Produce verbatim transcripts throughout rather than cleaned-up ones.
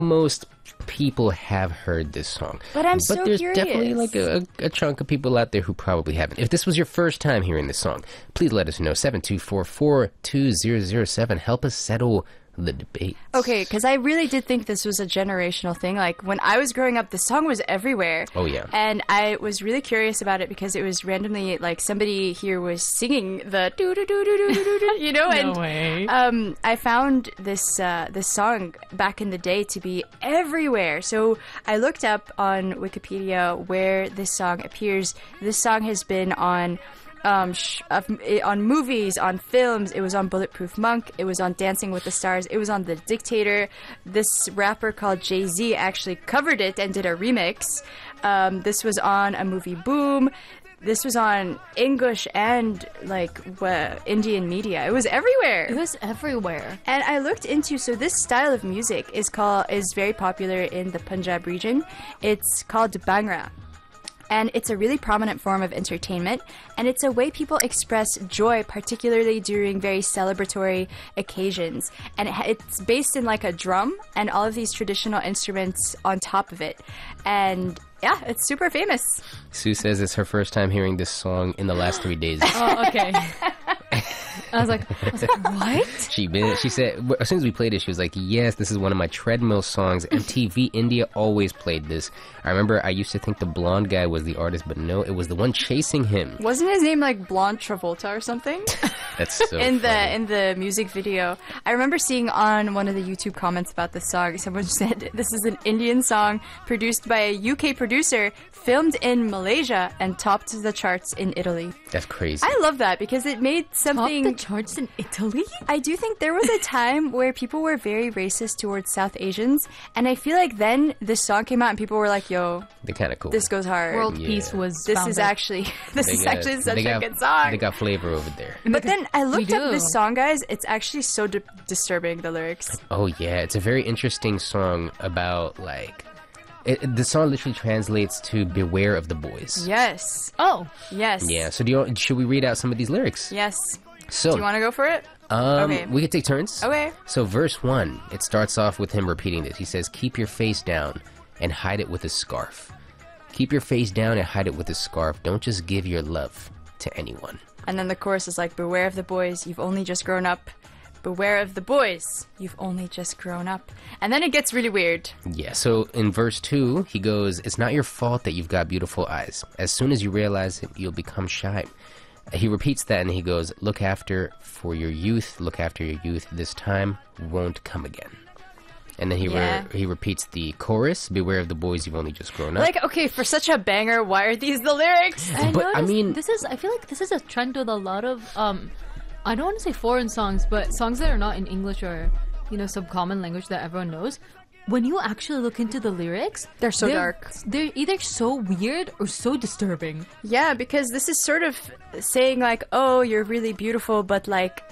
most people have heard this song. But I'm but so there's curious. definitely like a, a chunk of people out there who probably haven't. If this was your first time hearing this song, please let us know. seven two four four two zero zero seven. Help us settle the debate. Okay, because I really did think this was a generational thing. Like, when I was growing up, the song was everywhere. Oh, yeah. And I was really curious about it because it was randomly, like, somebody here was singing the do-do-do-do-do-do-do, you know? No and, way. Um, I found this, uh, this song back in the day to be everywhere. So I looked up on Wikipedia where this song appears. This song has been on... Um, sh- uh, on movies, on films. It was on Bulletproof Monk. It was on Dancing with the Stars. It was on The Dictator. This rapper called Jay-Z actually covered it and did a remix. Um, this was on a movie Boom. This was on English and like uh, Indian media. It was everywhere. It was everywhere. And I looked into, so this style of music is called is very popular in the Punjab region. It's called Bhangra. And it's a really prominent form of entertainment, and it's a way people express joy, particularly during very celebratory occasions. And it, it's based in like a drum and all of these traditional instruments on top of it. And yeah, it's super famous. Sue says it's her first time hearing this song in the last three days. Oh, okay. I was like, I was like, what? She been, she said, as soon as we played it, she was like, yes, this is one of my treadmill songs. M T V India always played this. I remember I used to think the blonde guy was the artist, but no, it was the one chasing him. Wasn't his name like Blonde Travolta or something? That's so in the funny. in the music video. I remember seeing on one of the YouTube comments about this song, someone said this is an Indian song produced by a U K producer, filmed in Malaysia, and topped the charts in Italy. That's crazy. I love that because it made something... Top the charts in Italy? I do think there was a time where people were very racist towards South Asians, and I feel like then this song came out and people were like, yo, They're kind of cool. this goes hard. World Yeah. peace was this founded. is actually this They is got- actually such they a got- good song. They got flavor over there. But then I We looked up do. this song, guys. It's actually so di- disturbing, the lyrics. Oh yeah, it's a very interesting song about like it, it- the song literally translates to "Beware of the boys." Yes. Oh, Yes. Yeah. So do you should we read out some of these lyrics? Yes. So Do you want to go for it? um, okay. we could take turns. Okay. So verse one, it starts off with him repeating this. He says, "Keep your face down and hide it with a scarf. Keep your face down and hide it with a scarf. Don't just give your love to anyone." And then the chorus is like, beware of the boys, you've only just grown up. Beware of the boys, you've only just grown up. And then it gets really weird. Yeah, so in verse two, he goes, "It's not your fault that you've got beautiful eyes. As soon as you realize it, you'll become shy." He repeats that and he goes, "Look after for your youth, look after your youth. This time won't come again." And then he Yeah. re- he repeats the chorus, "Beware of the boys, you've only just grown up." Like, okay, for such a banger, why are these the lyrics? I But, I noticed mean- this is. I feel like this is a trend with a lot of. Um, I don't want to say foreign songs, but songs that are not in English or, you know, some common language that everyone knows. When you actually look into the lyrics, They're so dark. They're either so weird or so disturbing. Yeah, because this is sort of saying like, oh, you're really beautiful, but like,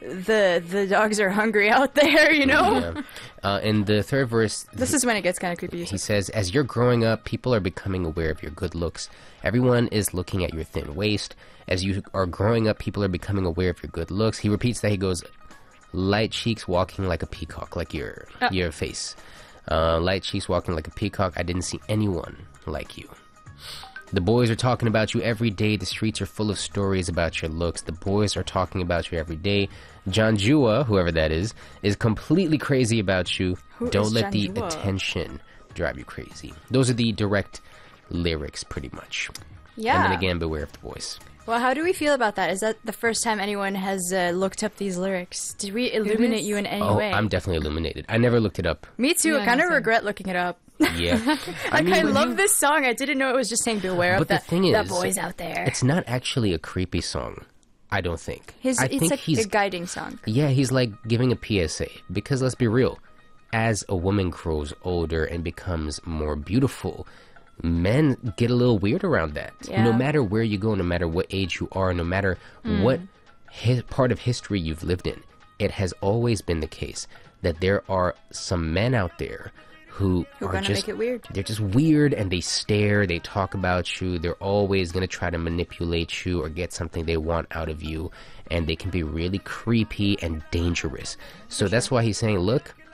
the the dogs are hungry out there, you know? Yeah. Uh, in the third verse, This is when it gets kind of creepy. he says, "As you're growing up, people are becoming aware of your good looks. Everyone is looking at your thin waist. As you are growing up, people are becoming aware of your good looks." He repeats that. He goes, "Light cheeks walking like a peacock," like your your face. Uh, light cheeks walking like a peacock. I didn't see anyone like you. The boys are talking about you every day. The streets are full of stories about your looks. The boys are talking about you every day. Janjua, whoever that is, is completely crazy about you. Who Don't is let the Janjua? attention drive you crazy. Those are the direct lyrics, pretty much. Yeah. And then again, beware of the boys. Well, how do we feel about that? Is that the first time anyone has uh, looked up these lyrics? Did we illuminate is. you in any Oh, way? I'm definitely illuminated. I never looked it up. Me too. Yeah, I kind me of too. regret looking it up. Yeah. Like, mean, I but love you- this song. I didn't know it was just saying beware But of the the, thing the is, boys out there. It's not actually a creepy song, I don't think. His, I it's think like he's a guiding song. Yeah, he's like giving a P S A. Because let's be real, as a woman grows older and becomes more beautiful, men get a little weird around that. Yeah. No matter where you go, no matter what age you are, no matter what hi- part of history you've lived in, it has always been the case that there are some men out there who, Who are gonna just make it weird. they're just weird, and they stare, they talk about you, they're always going to try to manipulate you or get something they want out of you, and they can be really creepy and dangerous. So that's why he's saying, look,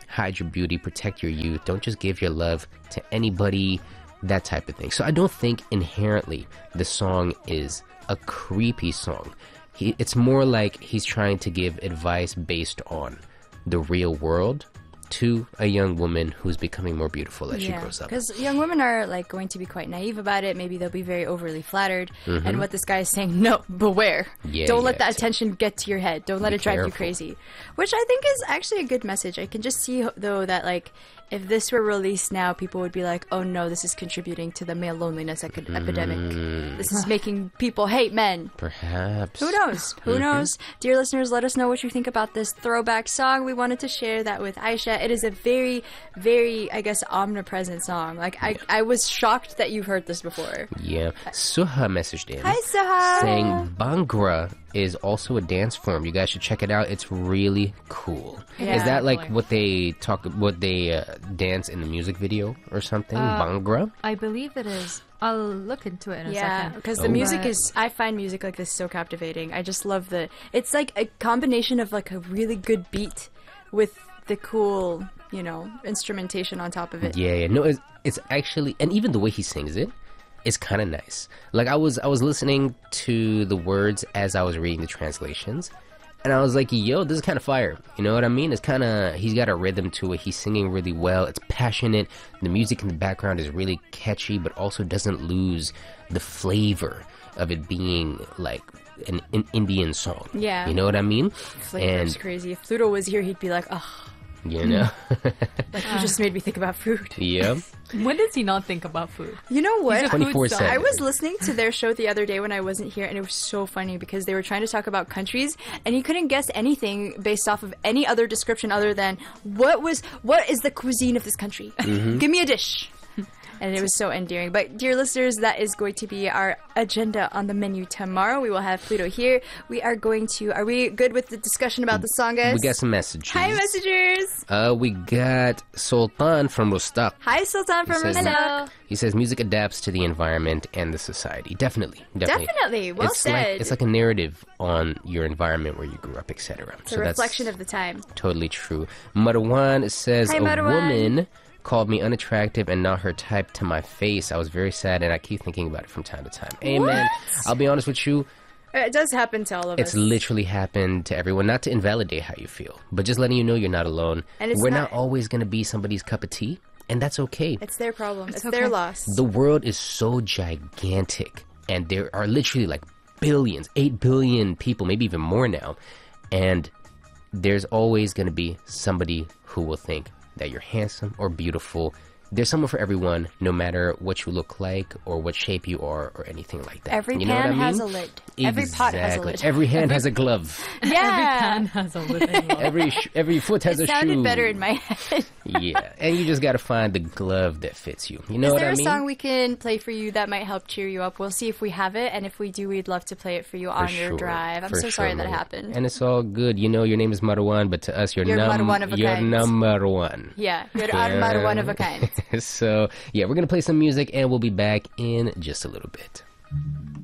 hide your beauty, protect your youth. Don't just give your love to anybody, that type of thing. So I don't think inherently the song is a creepy song. He, it's more like he's trying to give advice based on the real world to a young woman who's becoming more beautiful as she grows up. Because young women are like going to be quite naive about it. Maybe they'll be very overly flattered. Mm-hmm. And what this guy is saying, no, beware. Yeah, Don't yeah, let that attention get to your head. Don't let be it drive careful. you crazy. Which I think is actually a good message. I can just see, though, that like if this were released now, people would be like, oh no, this is contributing to the male loneliness ec- Mm. epidemic. This is making people hate men. Perhaps. Who knows? Who Mm-hmm. knows? Dear listeners, let us know what you think about this throwback song. We wanted to share that with Aisha. It is a very, very, I guess, omnipresent song. Like, I, I was shocked that you've heard this before. Yeah. Suha messaged in. Hi, Suha! Saying Bhangra is also a dance form. You guys should check it out. It's really cool. Yeah. Is that like Definitely. what they talk, what they uh, dance in the music video or something? Bhangra? I believe it is. I'll look into it in a Yeah, second. because the Oh. music But- is, I find music like this so captivating. I just love the, it's like a combination of like a really good beat with the cool, you know, instrumentation on top of it. Yeah, yeah. No, it's, it's actually, and even the way he sings it is kind of nice. Like I was, I was listening to the words as I was reading the translations, and I was like, yo, this is kind of fire. You know what I mean? It's kind of, he's got a rhythm to it. He's singing really well. It's passionate. The music in the background is really catchy, but also doesn't lose the flavor of it being like an, an Indian song. Yeah. You know what I mean? Flavor's And, crazy. If Pluto was here, he'd be like, oh, you know? like you just made me think about food. yeah. When does he not think about food? You know what? He's a food twenty-four star. seven. I was listening to their show the other day when I wasn't here, and it was so funny because they were trying to talk about countries, and he couldn't guess anything based off of any other description other than what was what is the cuisine of this country? Give me a dish. And it was so endearing. But dear listeners, that is going to be our agenda on the menu tomorrow. We will have Pluto here. We are going to. Are we good with the discussion about the song, guys? We got some messages. Hi, messengers. Uh, we got Sultan from Rostak. Hi, Sultan from He says, Rostak. he says music adapts to the environment and the society. Definitely, definitely. Definitely. Well it's said. Like, it's like a narrative on your environment where you grew up, et cetera. It's a reflection of the time. totally true. Marwan says Hi, a Marwan. woman called me unattractive and not her type to my face. I was very sad, and I keep thinking about it from time to time. Amen. I'll be honest with you. It does happen to all of It's us. literally happened to everyone. Not to invalidate how you feel, but just letting you know you're not alone. And it's We're not- not always going to be somebody's cup of tea, and that's okay. It's their problem. It's, okay. their loss. The world is so gigantic, and there are literally like billions, eight billion people, maybe even more now, and there's always going to be somebody who will think that you're handsome or beautiful. There's someone for everyone, no matter what you look like or what shape you are or anything like that. Every you know pan what I has mean? a lid. Every pot has a Exactly. lid. Every hand has a glove. Every Yeah. pan has a lid as well. Every sh- every foot has It a shoe. sounded better in my head. Yeah, and you just got to find the glove that fits you. You know Is what there I a mean? song we can play for you that might help cheer you up? We'll see if we have it, and if we do, we'd love to play it for you on For your sure, drive. I'm for so sorry sure, that Maria. happened. And it's all good. You know, your name is Marwan, but to us, you're, You're num- Marwan of a you're kind. number one. Yeah, you're yeah. one of a kind. So, yeah, we're going to play some music, and we'll be back in just a little bit.